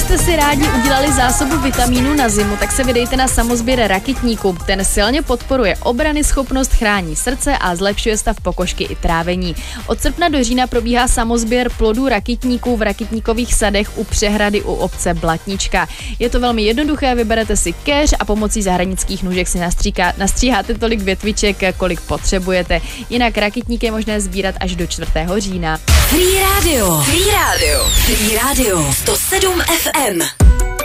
Kdybyste si rádi udělali zásobu vitamínů na zimu, tak se vydejte na samosběr rakitníku. Ten silně podporuje obranyschopnost, chrání srdce a zlepšuje stav pokožky i trávení. Od srpna do října probíhá samosběr plodů rakitníků v rakitníkových sadech u přehrady u obce Blatnička. Je to velmi jednoduché, vyberete si keř a pomocí zahradnických nůžek si nastříháte tolik větviček, kolik potřebujete. Jinak rakitník je možné sbírat až do 4. října. Free Radio. 107 FM.